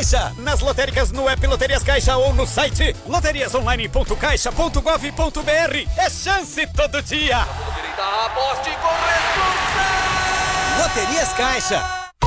Caixa, nas lotéricas, no app Loterias Caixa ou no site loteriasonline.caixa.gov.br. É chance todo dia. Direita, aposte com responsa. Loterias Caixa.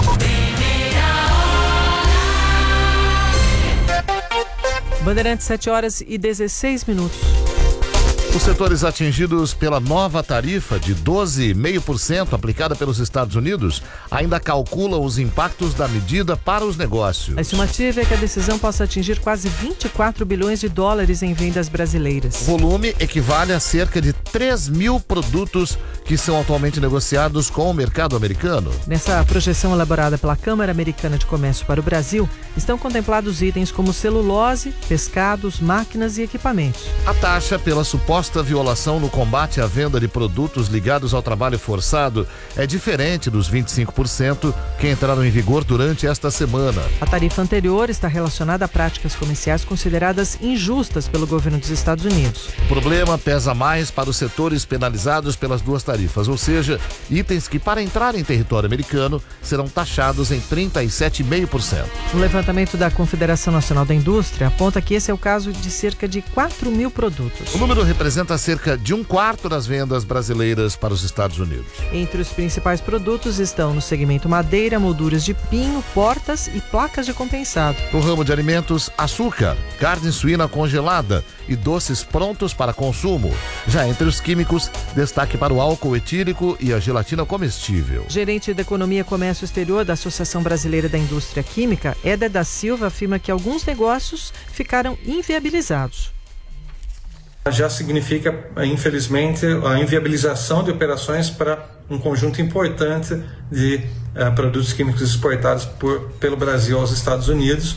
Bandeirantes, 7h16. Os setores atingidos pela nova tarifa de 12,5% aplicada pelos Estados Unidos ainda calculam os impactos da medida para os negócios. A estimativa é que a decisão possa atingir quase 24 bilhões de dólares em vendas brasileiras. O volume equivale a cerca de 3 mil produtos que são atualmente negociados com o mercado americano. Nessa projeção elaborada pela Câmara Americana de Comércio para o Brasil, estão contemplados itens como celulose, pescados, máquinas e equipamentos. A taxa pela suposta violação no combate à venda de produtos ligados ao trabalho forçado é diferente dos 25% que entraram em vigor durante esta semana. A tarifa anterior está relacionada a práticas comerciais consideradas injustas pelo governo dos Estados Unidos. O problema pesa mais para os setores penalizados pelas duas tarifas, ou seja, itens que para entrar em território americano serão taxados em 37,5%. O levantamento da Confederação Nacional da Indústria aponta que esse é o caso de cerca de 4 mil produtos. O número representa cerca de 1/4 das vendas brasileiras para os Estados Unidos. Entre os principais produtos estão no segmento madeira, molduras de pinho, portas e placas de compensado. No ramo de alimentos, açúcar, carne suína congelada e doces prontos para consumo. Já entre os químicos, destaque para o álcool etílico e a gelatina comestível. Gerente de Economia e Comércio Exterior da Associação Brasileira da Indústria Química, Éder da Silva, afirma que alguns negócios ficaram inviabilizados. Já significa, infelizmente, a inviabilização de operações para um conjunto importante de produtos químicos exportados pelo Brasil aos Estados Unidos.